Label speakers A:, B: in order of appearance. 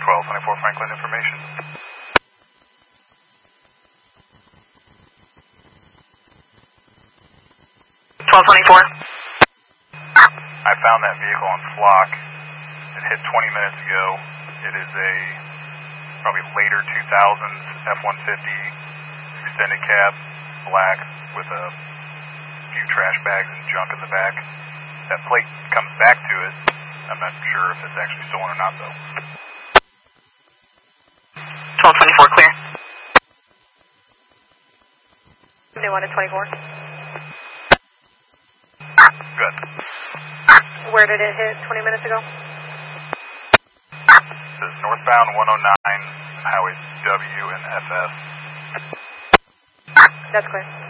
A: 1224 Franklin information. I found that vehicle on Flock. It hit 20 minutes ago. It is a probably later 2000s F-150 extended cab, black, with a few trash bags and junk in the back. That plate comes back to it. I'm not sure if it's actually stolen or not, though.
B: 1224 clear.
C: They wanted 24.
A: Good.
C: Where did it hit 20 minutes ago?
A: This is northbound 109, highways W and FS.
C: That's clear.